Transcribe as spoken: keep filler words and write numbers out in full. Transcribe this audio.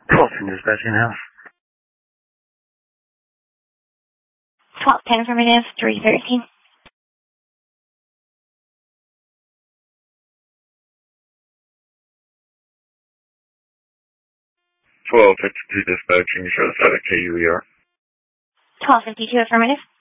Twelve dispatching house. twelve ten affirmative, three thirteen. twelve fifty-two dispatching, shows out at K U E R. twelve fifty-two affirmative.